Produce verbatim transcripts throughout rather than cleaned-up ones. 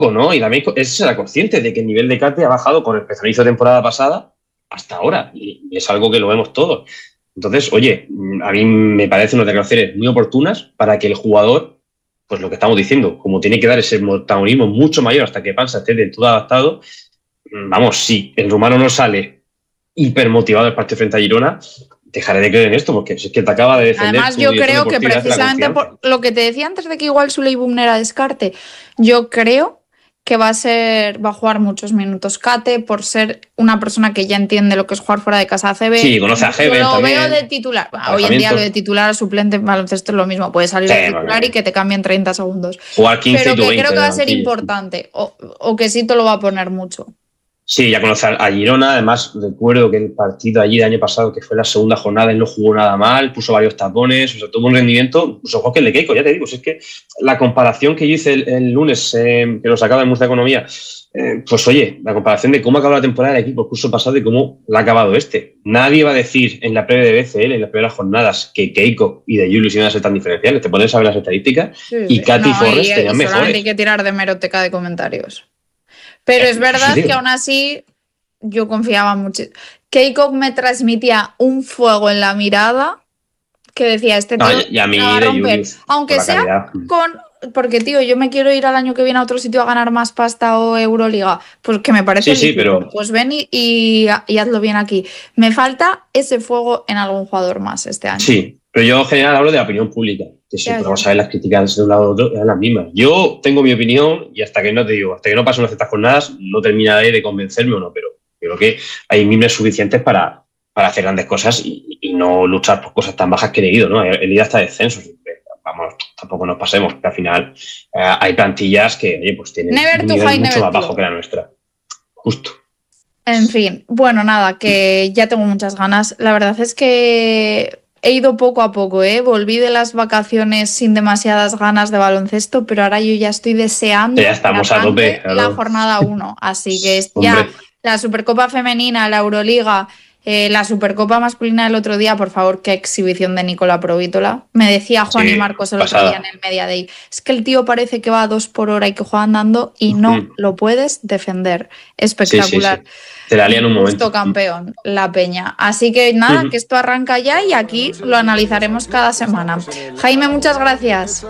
¿no? Y también es será consciente de que el nivel de Kate ha bajado con respecto al inicio de temporada pasada hasta ahora, y es algo que lo vemos todos. Entonces, oye, a mí me parecen unas declaraciones muy oportunas para que el jugador, pues lo que estamos diciendo, como tiene que dar ese protagonismo mucho mayor hasta que Pansa esté del todo adaptado, vamos, si el rumano no sale hipermotivado del partido frente a Girona, dejaré de creer en esto, porque es que te acaba de defender. Además, yo creo que precisamente por lo que te decía antes de que igual Suley Boom era descarte, yo creo que va a ser, va a jugar muchos minutos Kate por ser una persona que ya entiende lo que es jugar fuera de casa a C B. Sí, conoce a G B. Yo lo también, veo de titular. Hoy en día lo de titular a suplente en baloncesto es lo mismo. Puede salir sí, de titular vale. y que te cambien treinta segundos. Jugar quince Pero y que veinte, creo que va a ser sí. importante. O, o que sí te lo va a poner mucho. Sí, ya conoce a Girona. Además, recuerdo que el partido allí del año pasado, que fue la segunda jornada, él no jugó nada mal, puso varios tapones, o sea, tuvo un rendimiento, incluso mejor que el de Keiko, ya te digo. Si es que la comparación que yo hice el, el lunes, eh, que lo sacaba en Murcia Economía, eh, pues oye, la comparación de cómo acabó la temporada del equipo el curso pasado y cómo la ha acabado este. Nadie va a decir en la previa de B C L, en las primeras jornadas, que Keiko y de Julius iban a ser tan diferenciales. Te pones a ver las estadísticas Sí, y sí. Katy No, Forrest y, tenían y mejores. solamente hay que tirar de hemeroteca de comentarios. Pero es verdad sí, que aún así yo confiaba mucho. Keiko me transmitía un fuego en la mirada que decía, este tío no, y a mí la va a de romper. Julius, Aunque por la sea calidad. con... Porque, tío, yo me quiero ir al año que viene a otro sitio a ganar más pasta o Euroliga. Pues que me parece Sí, sí, lícito. pero- Pues ven y, y, y hazlo bien aquí. Me falta ese fuego en algún jugador más este año. Sí, pero yo en general hablo de la opinión pública, que siempre Ya, ya. vamos a ver las críticas de un lado u otro, eran las mismas. Yo tengo mi opinión y hasta que no te digo, hasta que no pasen unas ciertas jornadas, no terminaré de convencerme o no, pero creo que hay mimbres suficientes para, para hacer grandes cosas y, y no luchar por cosas tan bajas que he leído, ¿no? El ir hasta descenso, vamos, tampoco nos pasemos, que al final eh, hay plantillas que, oye, pues tienen Never un too nivel high, mucho never más too bajo low. que la nuestra. Justo. En fin, bueno, nada, que ya tengo muchas ganas. La verdad es que he ido poco a poco, ¿eh? Volví de las vacaciones sin demasiadas ganas de baloncesto, pero ahora yo ya estoy deseando Ya estamos que a tope, arranque claro. la jornada uno. Así que es ya Hombre. la Supercopa Femenina, la Euroliga, eh, la Supercopa Masculina del otro día. Por favor, qué exhibición de Nicola Provítola. Me decía Juan Sí, y Marcos el pasada. otro día en el Media Day. Es que el tío parece que va a dos por hora y que juega andando y no Mm. lo puedes defender. Sí, Espectacular. sí, sí. Te la lían un Justo momento. campeón, la Peña. Así que nada, Ujú. que esto arranca ya y aquí lo analizaremos cada semana. Jaime, muchas gracias.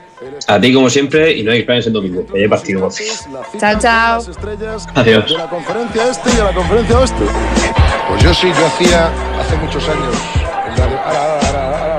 A ti, como siempre, y no hay planes el domingo, que hay partido. Chao, chao. Adiós. De la conferencia este y de la conferencia oeste. Pues yo sí, yo hacía hace muchos años. La de... Ara, ara, ara,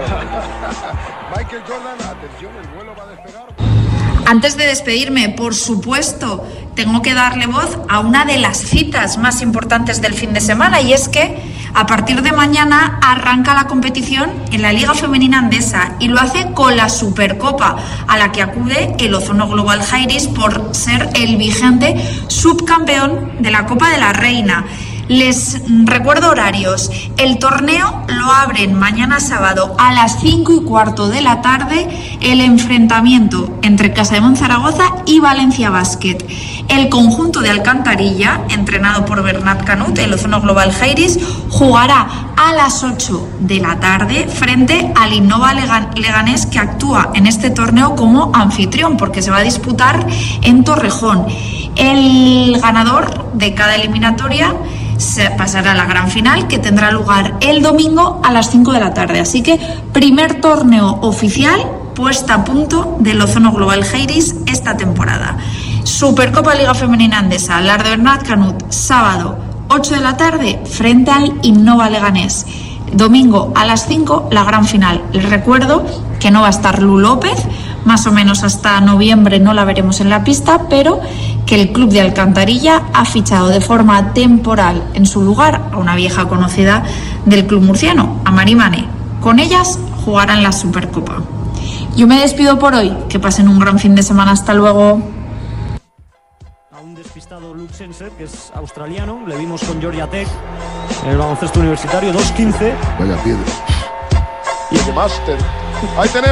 ara. Michael Jordan, atención, el vuelo va a despegar. Antes de despedirme, por supuesto, tengo que darle voz a una de las citas más importantes del fin de semana, y es que a partir de mañana arranca la competición en la Liga Femenina Andesa y lo hace con la Supercopa, a la que acude el Ozono Global Jairis por ser el vigente subcampeón de la Copa de la Reina. Les recuerdo horarios. El torneo lo abren mañana sábado a las cinco y cuarto de la tarde el enfrentamiento entre Casademont Zaragoza y Valencia Basket. El conjunto de Alcantarilla, entrenado por Bernat Canut, el Ozono Global Jairis, jugará a las ocho de la tarde frente al Innova Leganés, que actúa en este torneo como anfitrión porque se va a disputar en Torrejón. El ganador de cada eliminatoria se pasará a la gran final, que tendrá lugar el domingo a las cinco de la tarde. Así que primer torneo oficial puesta a punto del Ozono Global Jairis esta temporada. Supercopa Liga Femenina Andesa, la de Bernat Canut, sábado ocho de la tarde frente al Innova Leganés. Domingo a las cinco la gran final. Les recuerdo que no va a estar Lu López, más o menos hasta noviembre no la veremos en la pista, pero que el club de Alcantarilla ha fichado de forma temporal en su lugar a una vieja conocida del club murciano, a Mari Mane. Con ellas jugarán la Supercopa. Yo me despido por hoy, que pasen un gran fin de semana, hasta luego. A un despistado Luke Senser, que es australiano, le vimos con Georgia Tech en el baloncesto universitario, dos quince. Vaya piedra. Y el de máster. Ahí tenemos.